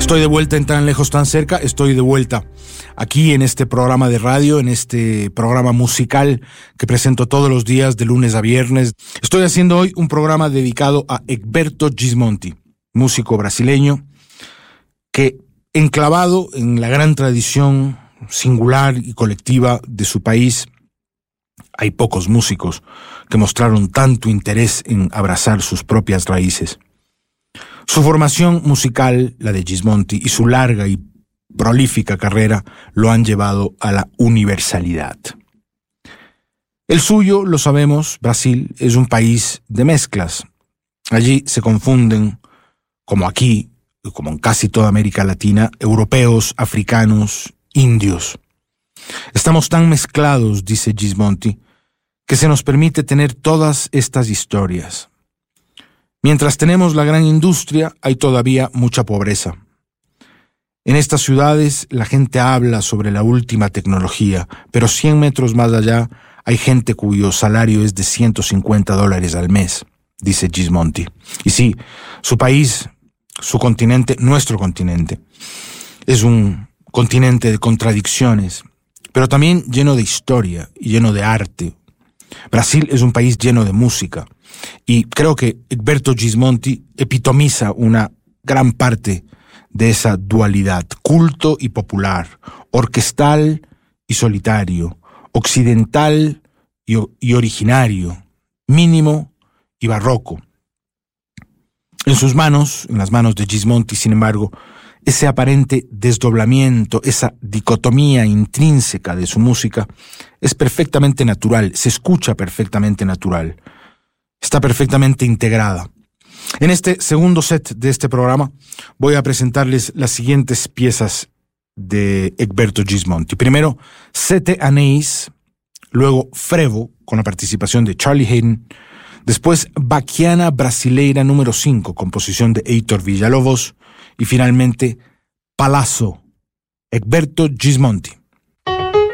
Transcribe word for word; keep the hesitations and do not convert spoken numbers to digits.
Estoy de vuelta en Tan Lejos, Tan Cerca. Estoy de vuelta aquí en este programa de radio, en este programa musical que presento todos los días de lunes a viernes. Estoy haciendo hoy un programa dedicado a Egberto Gismonti, músico brasileño que, enclavado en la gran tradición singular y colectiva de su país, hay pocos músicos que mostraron tanto interés en abrazar sus propias raíces. Su formación musical, la de Gismonti, y su larga y prolífica carrera lo han llevado a la universalidad. El suyo, lo sabemos, Brasil, es un país de mezclas. Allí se confunden, como aquí, como en casi toda América Latina, europeos, africanos, indios. Estamos tan mezclados, dice Gismonti, que se nos permite tener todas estas historias. Mientras tenemos la gran industria, hay todavía mucha pobreza. En estas ciudades la gente habla sobre la última tecnología, pero cien metros más allá hay gente cuyo salario es de ciento cincuenta dólares al mes, dice Gismonti. Y sí, su país, su continente, nuestro continente, es un continente de contradicciones, pero también lleno de historia y lleno de arte. Brasil es un país lleno de música. Y creo que Egberto Gismonti epitomiza una gran parte de esa dualidad, culto y popular, orquestal y solitario, occidental y, y originario, mínimo y barroco. En sus manos, en las manos de Gismonti, sin embargo, ese aparente desdoblamiento, esa dicotomía intrínseca de su música es perfectamente natural, se escucha perfectamente natural. Está perfectamente integrada. En este segundo set de este programa voy a presentarles las siguientes piezas de Egberto Gismonti. Primero, Sete Anéis, luego Frevo, con la participación de Charlie Haden, después Baquiana Brasileira número cinco, composición de Heitor Villa-Lobos, y finalmente Palazzo, Egberto Gismonti.